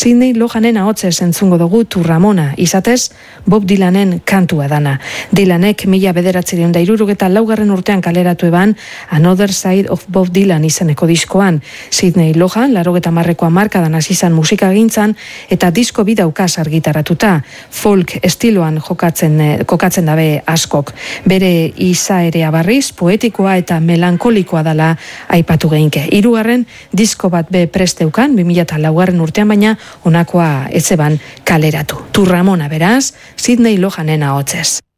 Sidney Lohanen ahotsez entzungo dugu Tu Ramona, izatez Bob Dylanen kantua dana. Dylanek 1964 urtean kaleratu eban Another Side of Bob Dylan izeneko diskoan. Sidney Lohan 80ko hamarkadan hasi izan musikagintzan eta disko bi daukaz argitaratuta. Folk estiloan kokatzen dabe askok. Bere izaerea barriz, poetikoa eta melankolikoa dela aipatu geinke. Hirugarren disko bat be presteukan 2004 urtean, baina honakoa etzeban kaleratu. Tu Ramona beraz, Sidney Lohanen ahotsez.